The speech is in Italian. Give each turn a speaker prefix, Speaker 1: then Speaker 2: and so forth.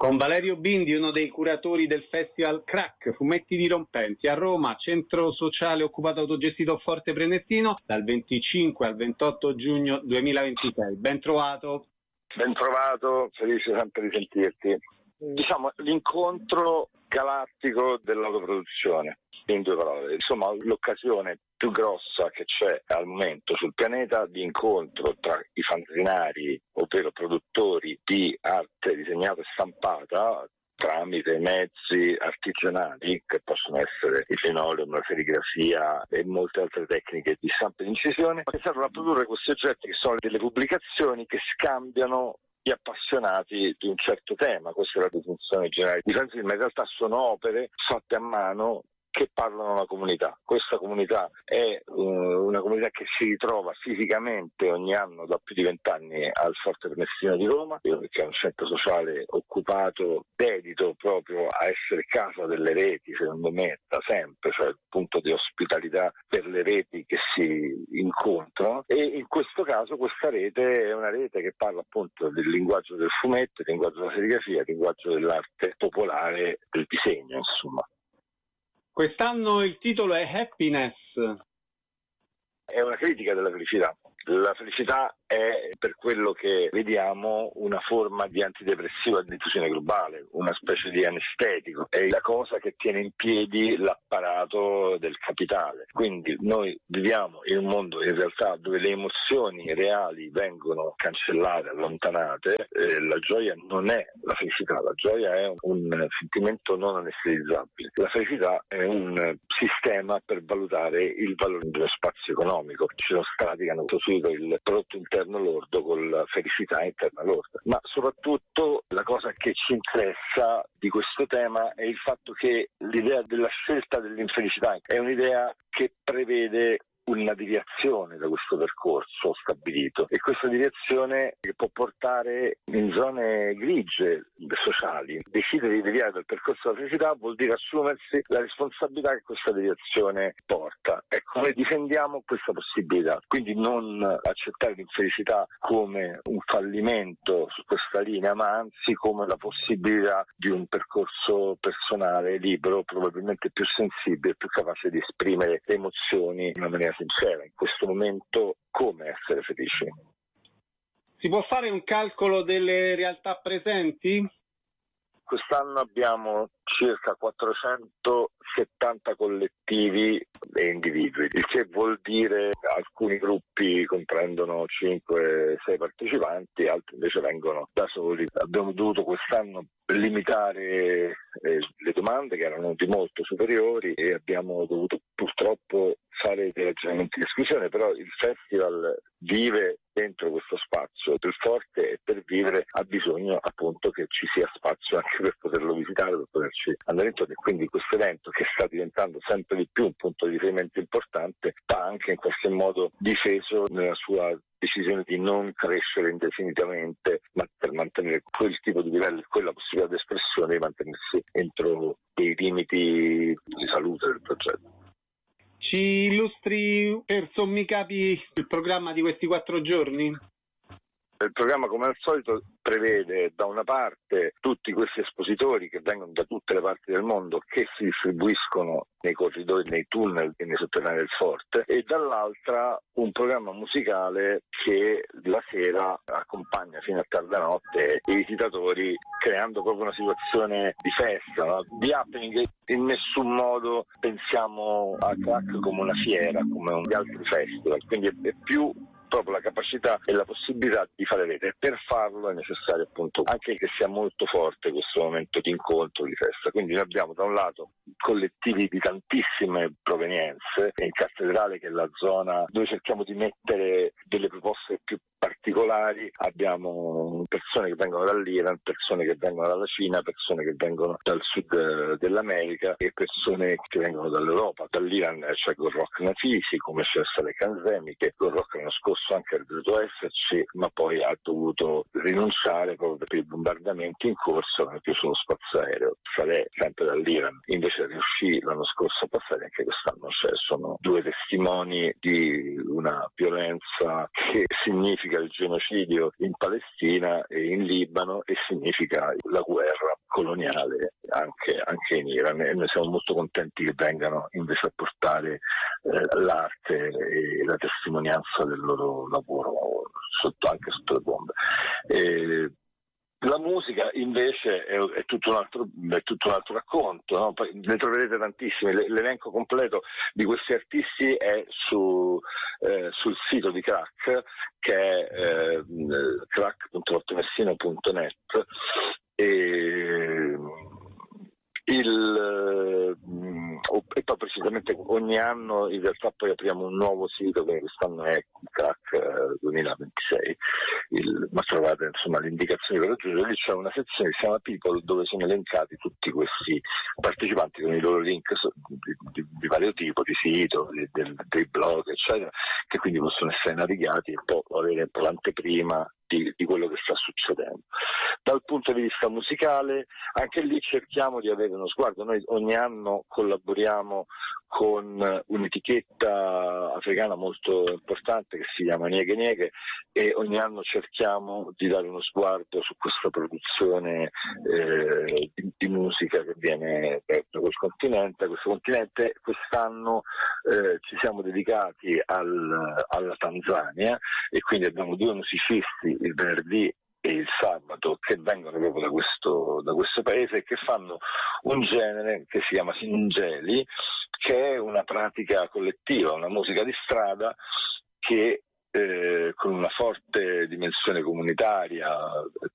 Speaker 1: Con Valerio Bindi, uno dei curatori del festival Crack, Fumetti Dirompenti, a Roma, centro sociale occupato autogestito Forte Prenestino, dal 25 al 28 giugno 2026. Ben trovato.
Speaker 2: Ben trovato, felice sempre di sentirti. Diciamo l'incontro galattico dell'autoproduzione, in due parole. Insomma, l'occasione più grossa che c'è al momento sul pianeta di incontro tra i fanzinari, ovvero produttori di arte disegnata e stampata, tramite mezzi artigianali che possono essere il linoleum, la serigrafia e molte altre tecniche di stampa e di incisione, che servono a produrre questi oggetti che sono delle pubblicazioni che scambiano gli appassionati di un certo tema. Questa è la definizione generale di fanzine, ma in realtà sono opere fatte a mano che parlano alla comunità. Questa comunità è una comunità che si ritrova fisicamente ogni anno da più di 20 anni al Forte Prenestino di Roma, perché è un centro sociale occupato, dedito proprio a essere casa delle reti, secondo me, da sempre, cioè il punto di ospitalità per le reti che si incontrano, e in questo caso questa rete è una rete che parla appunto del linguaggio del fumetto, del linguaggio della serigrafia, del linguaggio dell'arte popolare, del disegno, insomma.
Speaker 1: Quest'anno il titolo è Happiness.
Speaker 2: È una critica della felicità. La felicità è, per quello che vediamo, una forma di antidepressivo a diffusione globale, una specie di anestetico. È la cosa che tiene in piedi l'apparato del capitale. Quindi noi viviamo in un mondo in realtà dove le emozioni reali vengono cancellate, allontanate. La gioia non è la felicità, la gioia è un sentimento non anestetizzabile. La felicità è un sistema per valutare il valore dello spazio economico. Ci sono stati che hanno costruito il prodotto interno lordo con la felicità interna lorda. Ma soprattutto la cosa che ci interessa di questo tema è il fatto che l'idea della scelta dell'infelicità è un'idea che prevede una deviazione da questo percorso stabilito, e questa deviazione che può portare in zone grigie sociali. Decidere di deviare dal percorso della felicità vuol dire assumersi la responsabilità che questa deviazione porta. Ecco, noi difendiamo questa possibilità, quindi non accettare l'infelicità come un fallimento su questa linea, ma anzi come la possibilità di un percorso personale, libero, probabilmente più sensibile, più capace di esprimere le emozioni in una maniera sincera. In questo momento, come essere felici?
Speaker 1: Si può fare un calcolo delle realtà presenti?
Speaker 2: Quest'anno abbiamo circa 470 collettivi e individui, il che vuol dire che alcuni gruppi comprendono 5-6 partecipanti, altri invece vengono da soli. Abbiamo dovuto quest'anno limitare le domande, che erano di molto superiori, e abbiamo dovuto purtroppo fare dei ragionamenti di esclusione, però il festival vive dentro questo spazio del Forte, e per vivere ha bisogno appunto che ci sia spazio anche per poterlo visitare, per poterci andare intorno, e quindi questo evento, che sta diventando sempre di più un punto di riferimento importante, va anche in qualche modo difeso nella sua decisione di non crescere indefinitamente, ma per mantenere quel tipo di livello e quella possibilità di espressione, di mantenersi entro dei limiti di salute del progetto.
Speaker 1: Ci illustri per sommi capi il programma di questi 4 giorni?
Speaker 2: Il programma, come al solito, prevede da una parte tutti questi espositori che vengono da tutte le parti del mondo, che si distribuiscono nei corridoi, nei tunnel e nei sotterranei del Forte, e dall'altra un programma musicale che la sera accompagna fino a tarda notte i visitatori, creando proprio una situazione di festa, no? Di happening. In nessun modo pensiamo a Crack come una fiera, come gli altri festival, quindi è più proprio la capacità e la possibilità di fare rete, e per farlo è necessario appunto anche che sia molto forte questo momento di incontro, di festa. Quindi noi abbiamo da un lato collettivi di tantissime provenienze, in Cattedrale, che è la zona dove cerchiamo di mettere delle proposte più particolari, abbiamo persone che vengono dall'Iran, persone che vengono dalla Cina, persone che vengono dal sud dell'America e persone che vengono dall'Europa. Dall'Iran c'è Gorrock Nafisi, come c'è Saleh Kanzemi, che Gorrock l'anno scorso anche è dovuto esserci, ma poi ha dovuto rinunciare proprio per i bombardamenti in corso, non è più sullo spazio aereo. Saleh, sempre dall'Iran, invece riuscì l'anno scorso a passare, anche quest'anno sono due testimoni di una violenza che significa il genocidio in Palestina e in Libano, e significa la guerra coloniale anche in Iran, e noi siamo molto contenti che vengano invece a portare l'arte e la testimonianza del loro lavoro anche sotto le bombe. La musica invece è tutto un altro racconto, no? Poi ne troverete tantissimi, l'elenco completo di questi artisti è sul sito di Crack, che è crack.ortomessino.net, e poi precisamente ogni anno in realtà poi apriamo un nuovo sito, che quest'anno è Crack 2026, ma trovate insomma le indicazioni per raggiungere. Lì c'è una sezione che si chiama People, dove sono elencati tutti questi partecipanti con i loro link di vario tipo, di sito, dei blog eccetera, che quindi possono essere navigati e poi avere un po' l'anteprima di quello che sta succedendo. Dal punto di vista musicale, anche lì cerchiamo di avere uno sguardo. Noi ogni anno collaboriamo con un'etichetta africana molto importante che si chiama Nieghe Nieghe, e ogni anno cerchiamo di dare uno sguardo su questa produzione di musica che viene da quel continente. Questo continente quest'anno ci siamo dedicati alla Tanzania, e quindi abbiamo 2 musicisti il venerdì e il sabato che vengono proprio da questo paese, e che fanno un genere che si chiama Singeli, che è una pratica collettiva, una musica di strada che con una forte dimensione comunitaria,